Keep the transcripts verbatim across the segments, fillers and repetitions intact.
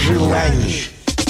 желаний.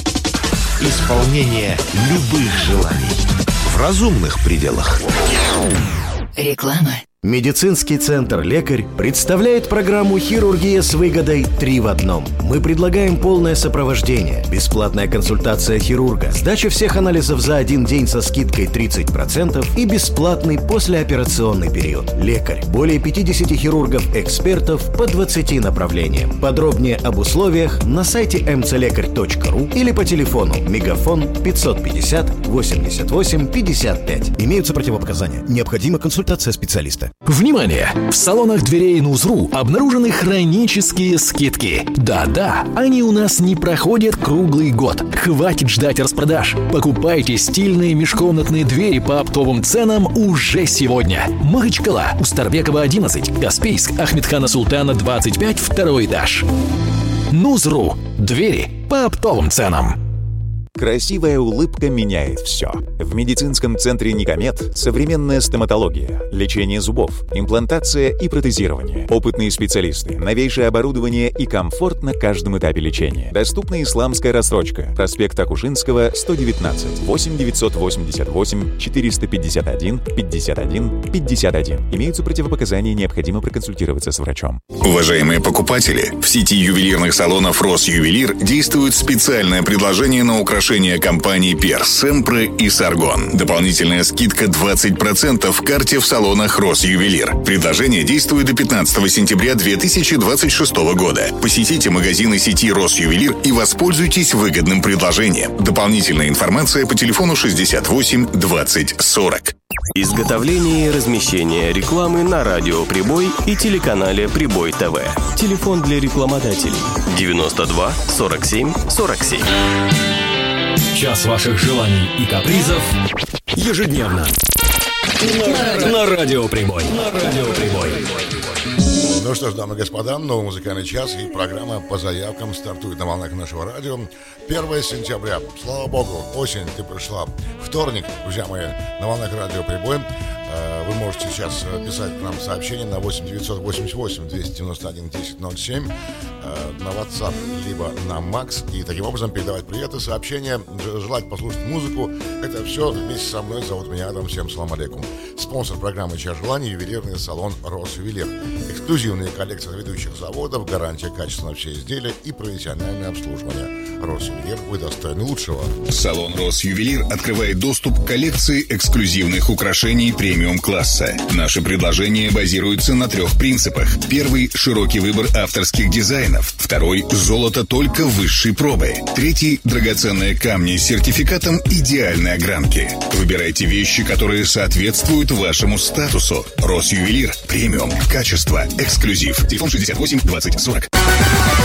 Исполнение любых желаний в разумных пределах. Реклама. Медицинский центр «Лекарь» представляет программу «Хирургия с выгодой три в одном». Мы предлагаем полное сопровождение, бесплатная консультация хирурга, сдача всех анализов за один день со скидкой тридцать процентов и бесплатный послеоперационный период. «Лекарь». Более пятьдесят хирургов-экспертов по двадцати направлениям. Подробнее об условиях на сайте эм цэ лекарь точка ру или по телефону Мегафон пятьсот пятьдесят восемьдесят восемь пятьдесят пять. Имеются противопоказания. Необходима консультация специалиста. Внимание! В салонах дверей Нузру обнаружены хронические скидки. Да-да, они у нас не проходят круглый год. Хватит ждать распродаж. Покупайте стильные межкомнатные двери по оптовым ценам уже сегодня. Махачкала, Устарбекова одиннадцать, Каспийск, Ахмедхана Султана двадцать пять, второй этаж. Нузру. Двери по оптовым ценам. Красивая улыбка меняет все. В медицинском центре «Никомед» современная стоматология, лечение зубов, имплантация и протезирование. Опытные специалисты, новейшее оборудование и комфорт на каждом этапе лечения. Доступна исламская рассрочка. Проспект Акушинского, сто девятнадцать, восемь девятьсот восемьдесят восемь четыреста пятьдесят один пятьдесят один пятьдесят один. Имеются противопоказания, необходимо проконсультироваться с врачом. Уважаемые покупатели, в сети ювелирных салонов «Росювелир» действует специальное предложение на украшение компании Перс, Семпре и Саргон. Дополнительная скидка двадцать процентов в карте в салонах «Росювелир». Предложение действует до пятнадцатого сентября две тысячи двадцать шестого года. Посетите магазины сети «Росювелир» и воспользуйтесь выгодным предложением. Дополнительная информация по телефону шестьдесят восемь двадцать сорок. Изготовление и размещение рекламы на радио «Прибой» и телеканале «Прибой ТВ». Телефон для рекламодателей девяносто два сорок семь сорок семь. Час ваших желаний и капризов ежедневно на, на радио «Прибой». На радио «Прибой». Ну что ж, дамы и господа, новый музыкальный час и программа по заявкам стартует на волнах нашего радио. первое сентября. Слава богу, осень, ты пришла. Вторник, друзья мои, на волнах радио «Прибой». Вы можете сейчас писать к нам сообщение на восемь девятьсот восемьдесят восемь двести девяносто один десять ноль семь на WhatsApp, либо на Макс, и таким образом передавать приветы, сообщения, желать послушать музыку. Это все вместе со мной. Зовут меня Адам. Всем салам алейкум. Спонсор программы «Час желаний» — ювелирный салон «Росювелир». Эксклюзивные коллекции ведущих заводов, гарантия качества на все изделия и профессиональное обслуживание. «Росювелир», вы достойны лучшего. Салон «Росювелир» открывает доступ к коллекции эксклюзивных украшений премиум-класса. Наши предложения базируются на трех принципах. Первый – широкий выбор авторских дизайнов. Второй – золото только высшей пробы. Третий – драгоценные камни с сертификатом идеальной огранки. Выбирайте вещи, которые соответствуют вашему статусу. «Росювелир». Премиум. Качество. Эксклюзив. Телефон шестьдесят восемь двадцать сорок.